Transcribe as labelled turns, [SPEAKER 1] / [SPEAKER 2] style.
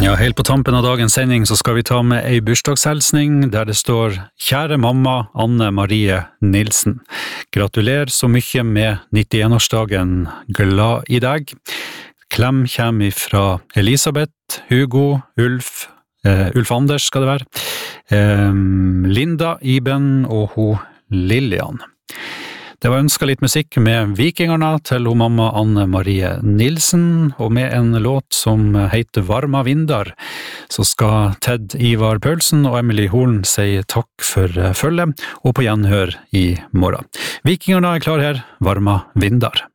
[SPEAKER 1] Ja, helt på tampen av dagens sending så skal vi ta med ei bursdagshelsning der det står «Kjære mamma Anne Marie Nilsen. Gratulerer så mye med 91-årsdagen. Glad i deg. Klem kommer fra Elisabeth, Hugo, Ulf Anders skal det være, Linda, Iben og ho Lilian. Det var ønsket litt musikk med Vikingerne til ho mamma Anne Marie Nilsen, og med en låt som heter Varma vindar, så skal Ted Ivar Paulsen og Emily Horn si takk for følge, og på gjenhør i morgen. Vikingerne klar her, Varma vindar.